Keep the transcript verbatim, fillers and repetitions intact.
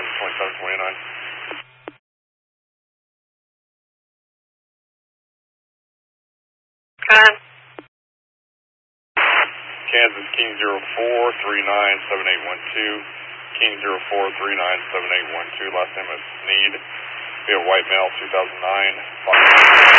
Kansas twenty-seven twenty-nine. Con. Kansas King zero four three nine seven eight one two. King zero four three nine seven eight one two. Last name is Sneed. We have white male two thousand nine.